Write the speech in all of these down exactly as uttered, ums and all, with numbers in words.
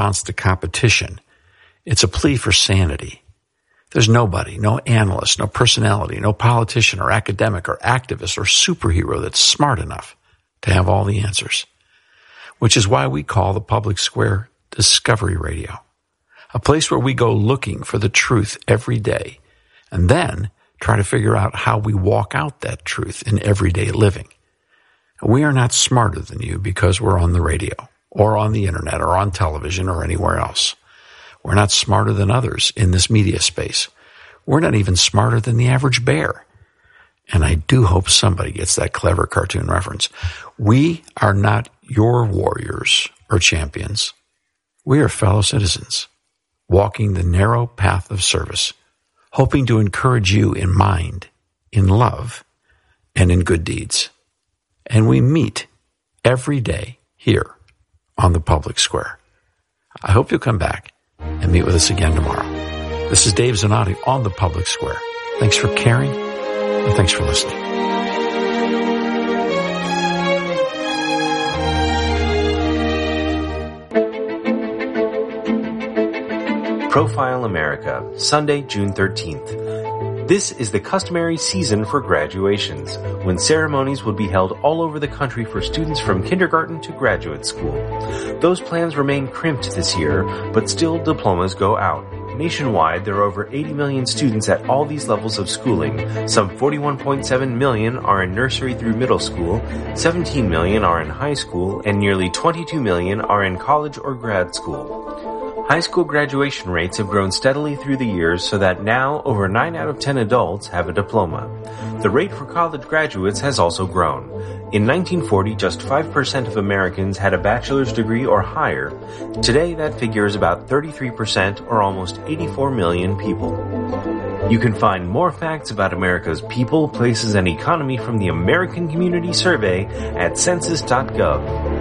response to competition. It's a plea for sanity. There's nobody, no analyst, no personality, no politician or academic or activist or superhero that's smart enough to have all the answers, which is why we call the Public Square Discovery Radio, a place where we go looking for the truth every day and then try to figure out how we walk out that truth in everyday living. We are not smarter than you because we're on the radio or on the internet or on television or anywhere else. We're not smarter than others in this media space. We're not even smarter than the average bear. And I do hope somebody gets that clever cartoon reference. We are not your warriors or champions. We are fellow citizens, walking the narrow path of service, hoping to encourage you in mind, in love, and in good deeds. And we meet every day here on the Public Square. I hope you'll come back and meet with us again tomorrow. This is Dave Zanotti on the Public Square. Thanks for caring, and thanks for listening. Profile America, Sunday, June thirteenth. This is the customary season for graduations, when ceremonies will be held all over the country for students from kindergarten to graduate school. Those plans remain crimped this year, but still diplomas go out. Nationwide, there are over eighty million students at all these levels of schooling. Some forty-one point seven million are in nursery through middle school, seventeen million are in high school, and nearly twenty-two million are in college or grad school. High school graduation rates have grown steadily through the years so that now over nine out of ten adults have a diploma. The rate for college graduates has also grown. In nineteen forty, just five percent of Americans had a bachelor's degree or higher. Today, that figure is about thirty-three percent, or almost eighty-four million people. You can find more facts about America's people, places, and economy from the American Community Survey at census dot gov.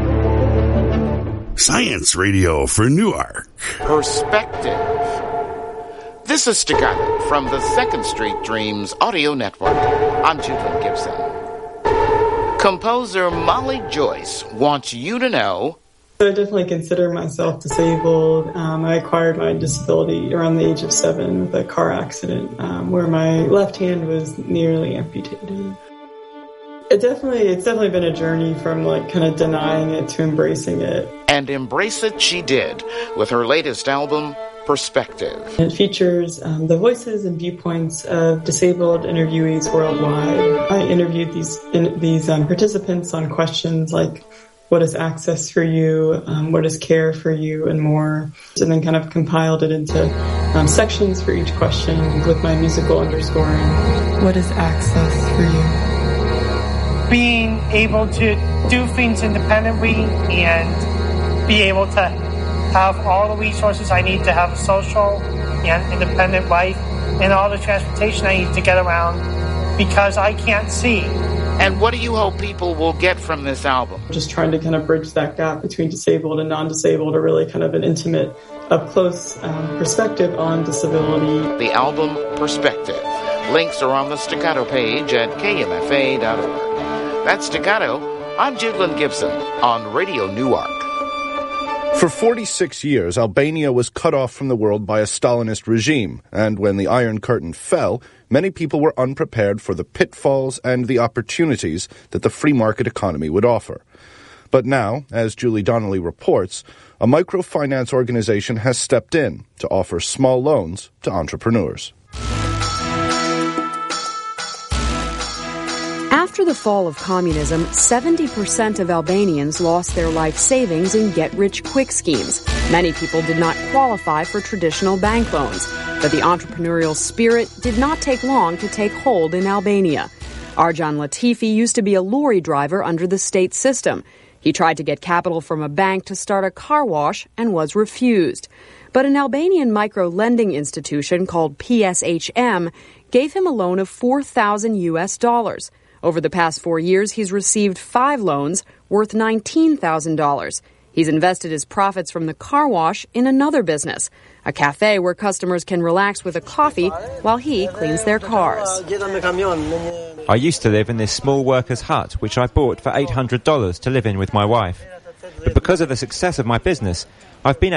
Science Radio for Newark. Perspective. This is Staccato from the Second Street Dreams Audio Network. I'm Julian Gibson. Composer Molly Joyce wants you to know... I definitely consider myself disabled. Um, I acquired my disability around the age of seven with a car accident um, where my left hand was nearly amputated. It definitely, it's definitely been a journey from like kind of denying it to embracing it. And embrace it she did with her latest album, Perspective. It features um, the voices and viewpoints of disabled interviewees worldwide. I interviewed these in, these um, participants on questions like, what is access for you, um, what is care for you, and more. And then kind of compiled it into um, sections for each question with my musical underscoring. What is access for you? Being able to do things independently and be able to have all the resources I need to have a social and independent life and all the transportation I need to get around because I can't see. And what do you hope people will get from this album? Just trying to kind of bridge that gap between disabled and non-disabled, or really kind of an intimate, up-close um, perspective on disability. The album Perspective. Links are on the Staccato page at K M F A dot org. That's Staccato. I'm Julian Gibson on Radio Newark. For forty-six years, Albania was cut off from the world by a Stalinist regime, and when the Iron Curtain fell, many people were unprepared for the pitfalls and the opportunities that the free market economy would offer. But now, as Julie Donnelly reports, a microfinance organization has stepped in to offer small loans to entrepreneurs. After the fall of communism, seventy percent of Albanians lost their life savings in get-rich-quick schemes. Many people did not qualify for traditional bank loans, but the entrepreneurial spirit did not take long to take hold in Albania. Arjan Latifi used to be a lorry driver under the state system. He tried to get capital from a bank to start a car wash and was refused. But an Albanian micro-lending institution called P S H M gave him a loan of four thousand U S dollars. Over the past four years, he's received five loans worth nineteen thousand dollars. He's invested his profits from the car wash in another business, a cafe where customers can relax with a coffee while he cleans their cars. I used to live in this small workers' hut, which I bought for eight hundred dollars to live in with my wife. But because of the success of my business, I've been